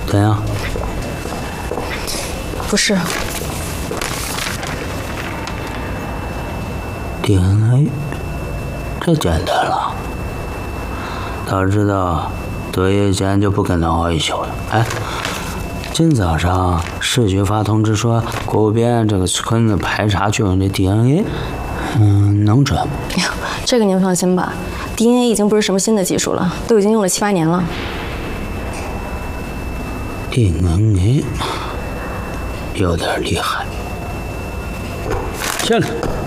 怎样？ 不是。 DNA， 这简单了。早知道作业前就不跟他熬一宿了。哎，今早上市局发通知说，周边这个村子排查就用这 DNA， 能准吗？ 哎呀，这个您放心吧 ，DNA 已经不是什么新的技术了，都已经用了7、8年了。 DNA 有点厉害。进来。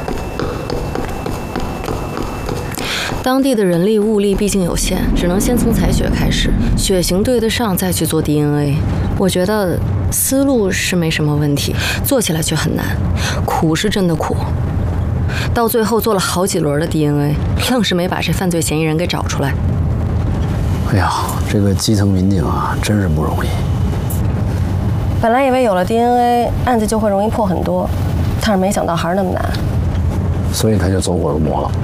当地的人力物力毕竟有限，只能先从采血开始，血型对得上再去做 DNA。我觉得思路是没什么问题，做起来却很难，苦是真的苦。到最后做了好几轮的 DNA， 愣是没把这犯罪嫌疑人给找出来。 哎呀，这个基层民警啊，真是不容易。 本来以为有了 DNA， 案子就会容易破很多，但是没想到还是那么难。 所以他就走火入魔了。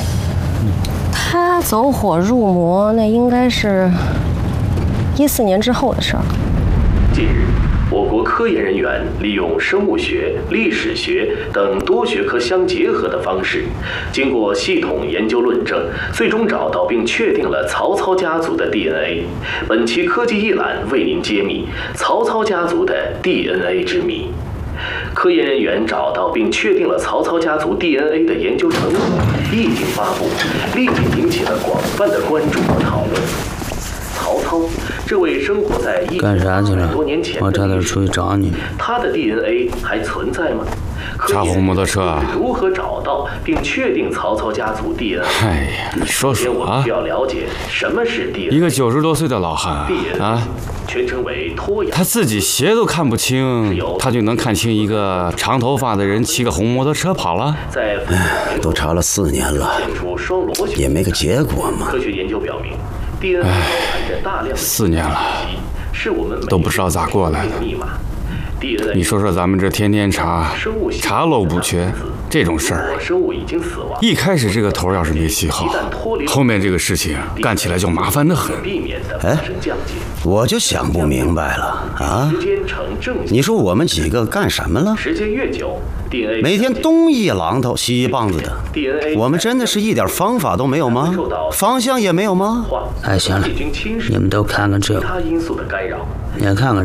他走火入魔，那应该是14年之后的事儿。 近日，我国科研人员利用生物学、历史学等多学科相结合的方式，经过系统研究论证，最终找到并确定了曹操家族的 DNA。本期科技一览为您揭秘曹操家族的 DNA 之谜。科研人员找到并确定了曹操家族 DNA 的研究成果，一经发布，立即引起了广泛的关注和讨论。曹操，这位生活在1800多年前的， 我差点出去找你。 他的 DNA 还存在吗？ 查红摩托车啊？ 如何找到并确定曹操家族 DNA？ 哎呀，你说说啊！ 需要了解什么是 DNA。 一个90多岁的老汉啊， 全称为脱氧， 他自己鞋都看不清，他就能看清一个长头发的人骑个红摩托车跑了？ 都查了4年了，也没个结果嘛。 科学研究表明 ，DNA 包含着大量的 4年了， 是我们都不知道咋过来的。你说说咱们这天天查漏补缺这种事儿，一开始这个头要是没起好，后面这个事情干起来就麻烦得很。 哎，我就想不明白了啊！你说我们几个干什么了？每天东一榔头西一棒子的，我们真的是一点方法都没有吗？方向也没有吗？ 哎，行了，你们都看看这个，也看看。